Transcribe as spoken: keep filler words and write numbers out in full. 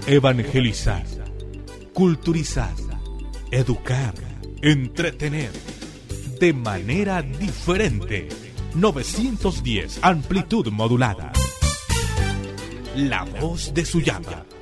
Evangelizar, culturizar, educar, entretener, de manera diferente. novecientos diez, amplitud modulada. La voz de Suyama.